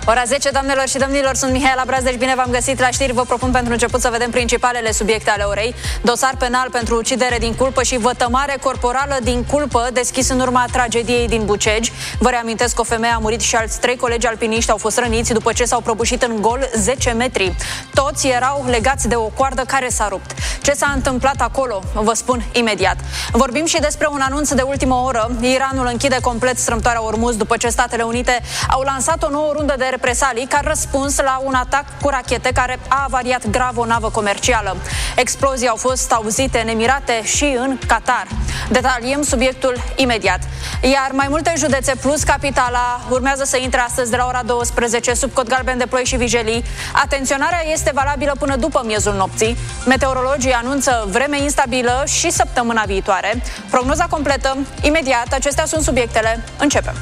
Ora 10, doamnelor și domnilor, sunt Mihaela Brazdeci, bine v-am găsit la știri. Vă propun pentru început să vedem principalele subiecte ale orei. Dosar penal pentru ucidere din culpă și vătămare corporală din culpă deschis în urma tragediei din Bucegi. Vă reamintesc că o femeie a murit și alți 3 colegi alpiniști au fost răniți după ce s-au prăbușit în gol 10 metri. Toți erau legați de o coardă care s-a rupt. Ce s-a întâmplat acolo? Vă spun imediat. Vorbim și despre un anunț de ultimă oră. Iranul închide complet strâmtoarea Ormuz după ce Statele Unite au lansat o nouă rundă de represalii ca răspuns la un atac cu rachete care a avariat grav o navă comercială. Explozii au fost auzite în Emirate și în Qatar. Detaliem subiectul imediat. Iar mai multe județe plus capitala urmează să intre astăzi de la ora 12 sub cod galben de ploi și vijelii. Atenționarea este valabilă până după miezul nopții. Meteorologii anunță vreme instabilă și săptămâna viitoare. Prognoza completă imediat. Acestea sunt subiectele. Începem.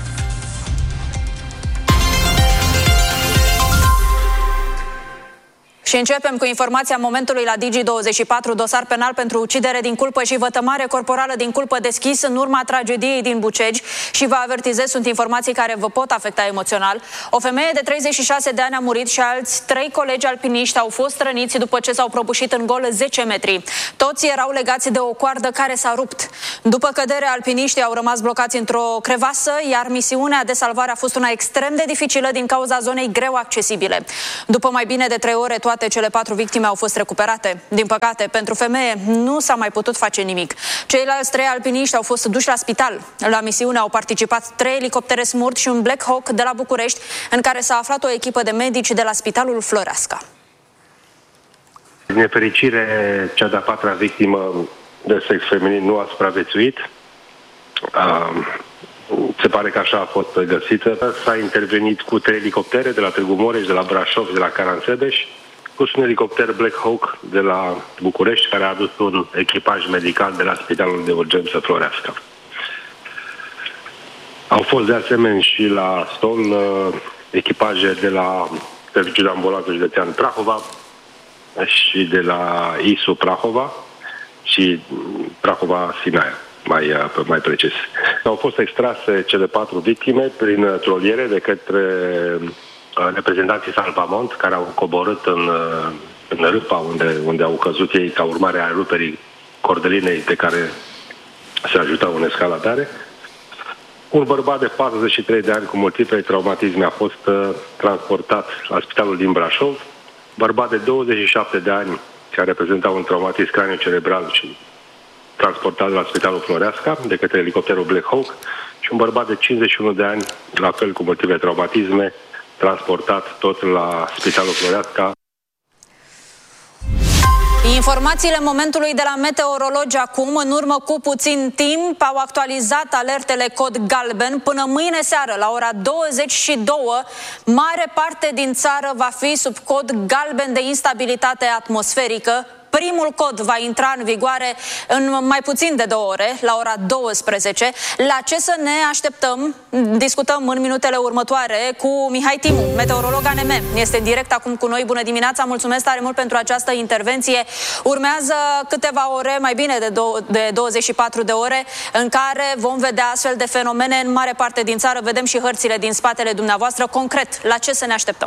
Și începem cu informația momentului la Digi24, dosar penal pentru ucidere din culpă și vătămare corporală din culpă deschis în urma tragediei din Bucegi. Și vă avertizez, sunt informații care vă pot afecta emoțional. O femeie de 36 de ani a murit și alți 3 colegi alpiniști au fost răniți după ce s-au prăbușit în gol 10 metri. Toți erau legați de o coardă care s-a rupt. După cădere, alpiniștii au rămas blocați într-o crevasă, iar misiunea de salvare a fost una extrem de dificilă din cauza zonei greu accesibile. După mai bine de 3 ore, toate cele 4 victime au fost recuperate. Din păcate, pentru femeie nu s-a mai putut face nimic. Ceilalți 3 alpiniști au fost duși la spital. La misiune au participat 3 elicoptere Smurt și un Black Hawk de la București, în care s-a aflat o echipă de medici de la Spitalul Floreasca. Din nefericire, cea de-a 4-a victimă de sex feminin nu a supraviețuit. Se pare că așa a fost găsită. S-a intervenit cu 3 elicoptere de la Târgu Mureș, de la Brașov, de la Caransebeș, plus un elicopter Black Hawk de la București, care a adus un echipaj medical de la Spitalul de Urgență Floreasca. Au fost de asemenea și la Stol echipaje de la Serviciul de Ambulanță Județean Prahova și de la ISU Prahova și Prahova-Sinaia, mai precis. Au fost extrase cele 4 victime prin troliere de către reprezentanții Salvamont, care au coborât în râpa unde au căzut ei ca urmare a ruperii cordelinei de care se ajutau în escaladare. Un bărbat de 43 de ani cu multiple traumatisme a fost transportat la spitalul din Brașov. Bărbat de 27 de ani care reprezenta un traumatism cranio-cerebral și transportat la spitalul Floreasca de către elicopterul Black Hawk, și un bărbat de 51 de ani, la fel cu multiple traumatisme, transportat tot la Spitalul Floreasca. Informațiile momentului de la meteorologi acum. În urmă cu puțin timp au actualizat alertele cod galben. Până mâine seară, la ora 22, mare parte din țară va fi sub cod galben de instabilitate atmosferică. Primul cod va intra în vigoare în mai puțin de 2 ore, la ora 12. La ce să ne așteptăm? Discutăm în minutele următoare cu Mihai Timu, meteorolog ANM. Este în direct acum cu noi. Bună dimineața, mulțumesc tare mult pentru această intervenție. Urmează câteva ore, mai bine de 24 de ore, în care vom vedea astfel de fenomene în mare parte din țară. Vedem și hărțile din spatele dumneavoastră. Concret, la ce să ne așteptăm?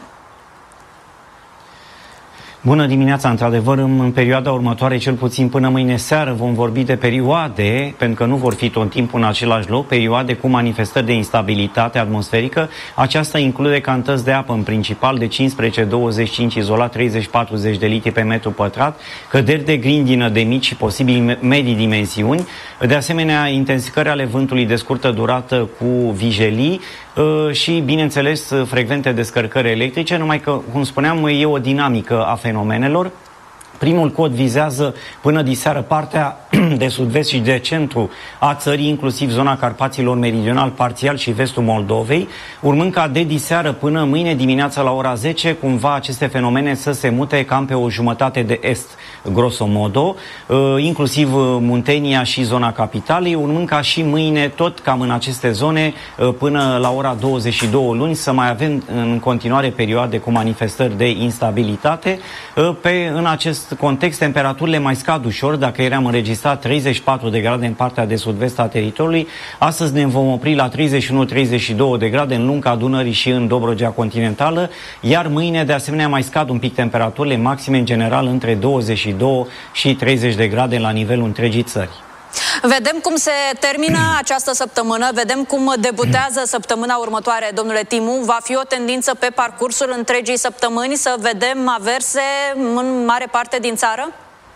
Bună dimineața, într-adevăr, în perioada următoare, cel puțin până mâine seară, vom vorbi de perioade, pentru că nu vor fi tot timpul în același loc, perioade cu manifestări de instabilitate atmosferică. Aceasta include cantități de apă, în principal de 15-25, izolat 30-40 de litri pe metru pătrat, căderi de grindină de mici și posibil medii dimensiuni, de asemenea intensificări ale vântului de scurtă durată cu vijelii și, bineînțeles, frecvente descărcări electrice, numai că, cum spuneam, e o dinamică a fenomenelor. Primul cod vizează până diseară partea de sud-vest și de centru a țării, inclusiv zona Carpaților Meridional, parțial și vestul Moldovei, urmând ca de diseară până mâine dimineața la ora 10, cumva aceste fenomene să se mute cam pe o jumătate de est, grosomodo, inclusiv Muntenia și zona capitalei, urmând ca și mâine, tot cam în aceste zone, până la ora 22 luni, să mai avem în continuare perioade cu manifestări de instabilitate. În acest context, temperaturile mai scad ușor. Dacă eram înregistrat înregistrat 34 de grade în partea de sud-vest a teritoriului. Astăzi ne vom opri la 31-32 de grade în lunga Dunării și în Dobrogea continentală, iar mâine de asemenea mai scad un pic temperaturile maxime în general între 22 și 30 de grade la nivelul întregii țări. Vedem cum se termină această săptămână, vedem cum debutează săptămâna următoare, domnule Timu. Va fi o tendință pe parcursul întregii săptămâni să vedem averse în mare parte din țară?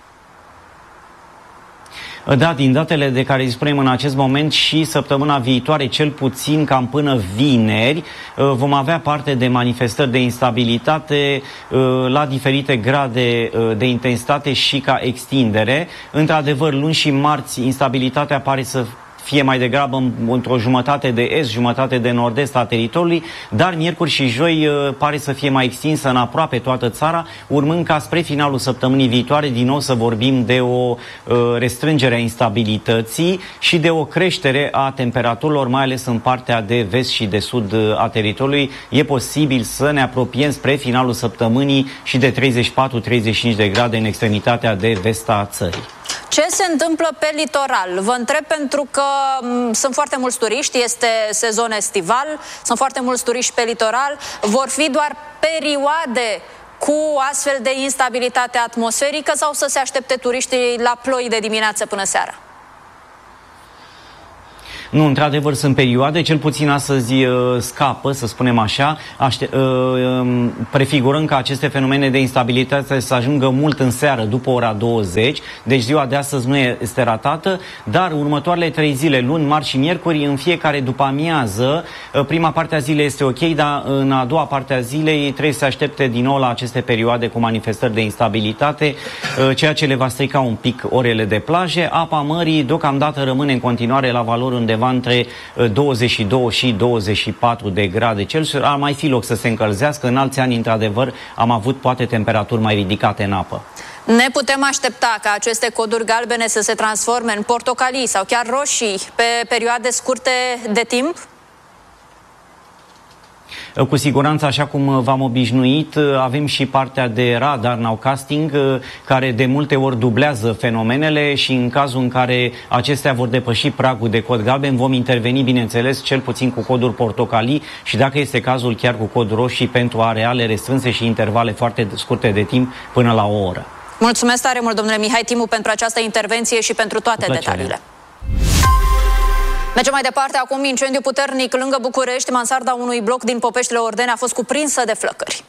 Da, din datele de care dispunem în acest moment și săptămâna viitoare, cel puțin cam până vineri, vom avea parte de manifestări de instabilitate la diferite grade de intensitate și ca extindere. Într-adevăr, luni și marți, instabilitatea pare să fie mai degrabă într-o jumătate de est, jumătate de nord-est a teritoriului, dar miercuri și joi pare să fie mai extinsă în aproape toată țara, urmând ca spre finalul săptămânii viitoare din nou să vorbim de o restrângere a instabilității și de o creștere a temperaturilor, mai ales în partea de vest și de sud a teritoriului. E posibil să ne apropiem spre finalul săptămânii și de 34-35 de grade în extremitatea de vest a țării. Ce se întâmplă pe litoral? Vă întreb pentru că sunt foarte mulți turiști, este sezon estival, sunt foarte mulți turiști pe litoral. Vor fi doar perioade cu astfel de instabilitate atmosferică sau să se aștepte turiștii la ploi de dimineață până seara? Nu, într-adevăr sunt perioade, cel puțin astăzi scapă, să spunem așa, prefigurăm că aceste fenomene de instabilitate să ajungă mult în seară, după ora 20, deci ziua de astăzi nu este ratată, dar următoarele 3 zile, luni, marți și miercuri, în fiecare după amiază, prima parte a zilei este ok, dar în a doua parte a zilei trebuie să se aștepte din nou la aceste perioade cu manifestări de instabilitate, ceea ce le va strica un pic orele de plaje. Apa mării deocamdată rămâne în continuare la valori undeva între 22 și 24 de grade Celsius. Ar mai fi loc să se încălzească. În alți ani, într-adevăr, am avut poate temperaturi mai ridicate în apă. Ne putem aștepta ca aceste coduri galbene să se transforme în portocalii sau chiar roșii pe perioade scurte de timp? Cu siguranță, așa cum v-am obișnuit, avem și partea de radar nowcasting, care de multe ori dublează fenomenele și în cazul în care acestea vor depăși pragul de cod galben, vom interveni, bineînțeles, cel puțin cu coduri portocalii și, dacă este cazul, chiar cu cod roșii pentru areale restrânse și intervale foarte scurte de timp, până la o oră. Mulțumesc tare mult, domnule Mihai Timu, pentru această intervenție și pentru toate detaliile. Mergem mai departe. Acum, incendiu puternic lângă București. Mansarda unui bloc din Popeștile Ordeni a fost cuprinsă de flăcări.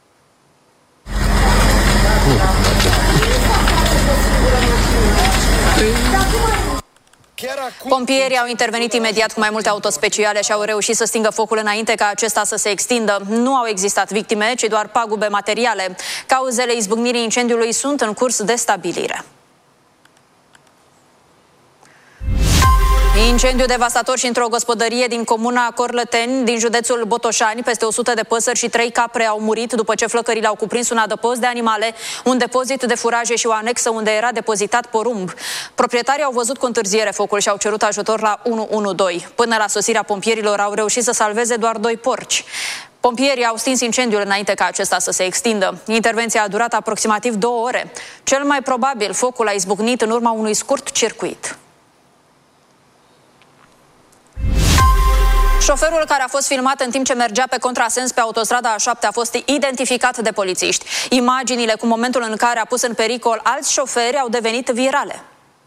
Pompierii au intervenit imediat cu mai multe autospeciale și au reușit să stingă focul înainte ca acesta să se extindă. Nu au existat victime, ci doar pagube materiale. Cauzele izbucnirii incendiului sunt în curs de stabilire. Incendiu devastator și într-o gospodărie din comuna Corlăteni, din județul Botoșani. Peste 100 de păsări și 3 capre au murit după ce flăcările au cuprins un adăpost de animale, un depozit de furaje și o anexă unde era depozitat porumb. Proprietarii au văzut cu întârziere focul și au cerut ajutor la 112. Până la sosirea pompierilor au reușit să salveze doar 2 porci. Pompierii au stins incendiul înainte ca acesta să se extindă. Intervenția a durat aproximativ 2 ore. Cel mai probabil focul a izbucnit în urma unui scurt circuit. Șoferul care a fost filmat în timp ce mergea pe contrasens pe autostrada A7 a fost identificat de polițiști. Imaginile cu momentul în care a pus în pericol alți șoferi au devenit virale.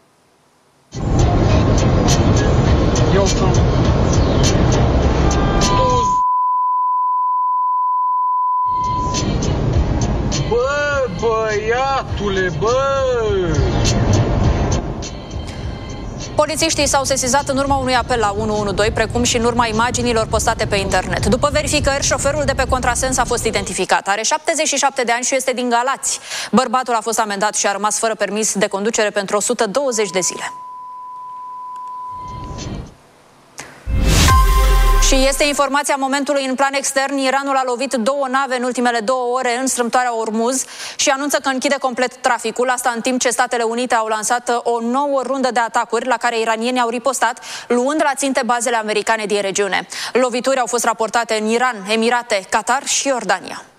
Bă, băiatule, bă! Polițiștii s-au sesizat în urma unui apel la 112, precum și în urma imaginilor postate pe internet. După verificări, șoferul de pe contrasens a fost identificat. Are 77 de ani și este din Galați. Bărbatul a fost amendat și a rămas fără permis de conducere pentru 120 de zile. Și este informația momentului în plan extern. Iranul a lovit 2 nave în ultimele 2 ore în strâmtoarea Ormuz și anunță că închide complet traficul. Asta în timp ce Statele Unite au lansat o nouă rundă de atacuri la care iranienii au ripostat, luând la ținte bazele americane din regiune. Lovituri au fost raportate în Iran, Emirate, Qatar și Iordania.